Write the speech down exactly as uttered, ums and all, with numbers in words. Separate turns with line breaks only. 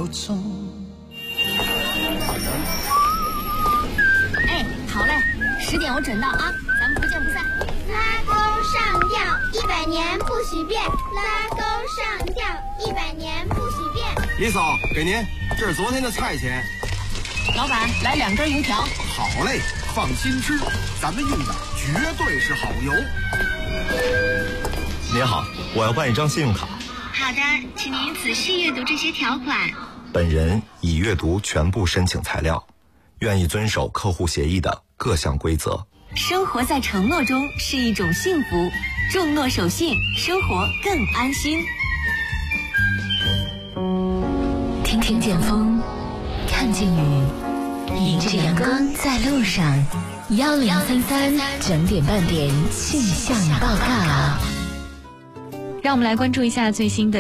中。
哎，好嘞，十点我准到啊，咱们不见不散。
拉钩上吊，一百年不许变。拉钩上吊，一百年不许变。
李嫂，给您，这是昨天的菜钱。
老板，来两根油条。
好嘞，放心吃，咱们用的绝对是好油。
您好，我要办一张信用卡。
好的，请您仔细阅读这些条款。
本人已阅读全部申请材料，愿意遵守客户协议的各项规则。
生活在承诺中是一种幸福，重诺守信，生活更安心。
听听见风，看见雨，迎着阳光在路上。幺零三三整点半点气象报告。
让我们来关注一下最新的